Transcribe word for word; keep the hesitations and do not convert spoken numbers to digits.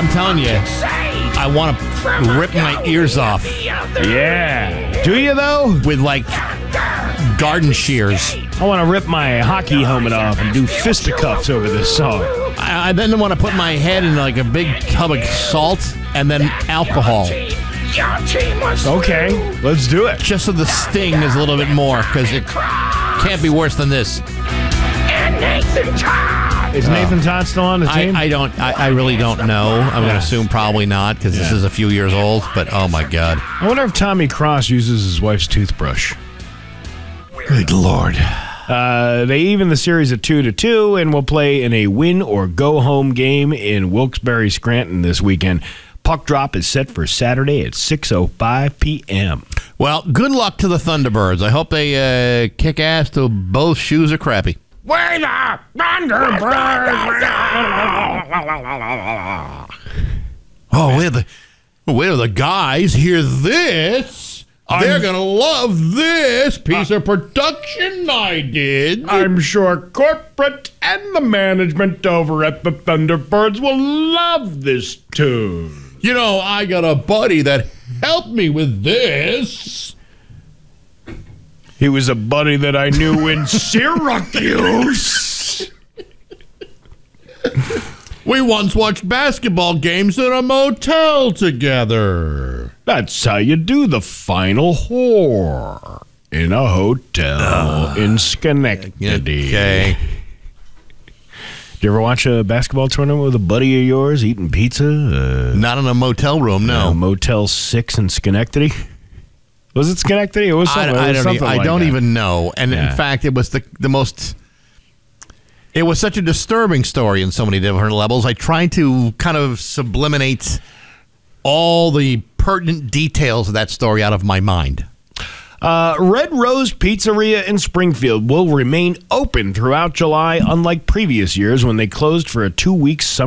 I'm telling you, I want to rip my ears off. Yeah. Do you, though? With, like, garden shears. I want to rip my hockey helmet off and do fisticuffs over this song. I, I then want to put my head in, like, a big tub of salt and then alcohol. Okay, let's do it. Just so the sting is a little bit more, because it can't be worse than this. And Nathan Todd. Is Nathan Todd still on the team? I, I don't. I, I really don't know. I'm going to assume probably not, because this Yeah. is a few years old. But oh my God! I wonder if Tommy Cross uses his wife's toothbrush. Good Lord! Uh, they even the series at two to two, and will play in a win or go home game in Wilkes-Barre Scranton this weekend. Puck drop is set for Saturday at six oh five p.m. Well, good luck to the Thunderbirds. I hope they uh, kick ass till both shoes are crappy. We're the Thunderbirds. Oh, where the where the guys hear this? They're I'm- gonna love this piece of production I did. I'm sure corporate and the management over at the Thunderbirds will love this tune. You know, I got a buddy that helped me with this. He was a buddy that I knew in Syracuse. We once watched basketball games in a motel together. That's how you do the final whore in a hotel uh, in Schenectady. Okay. Did you ever watch a basketball tournament with a buddy of yours eating pizza? Uh, Not in a motel room, no. uh, Motel six in Schenectady? Was it Schenectady? It was something, I, I it was don't, e- something I like don't that. even know. And Yeah. in fact, it was the the most... It was such a disturbing story in so many different levels. I tried to kind of subliminate all the pertinent details of that story out of my mind. Uh, Red Rose Pizzeria in Springfield will remain open throughout July, unlike previous years when they closed for a two-week summer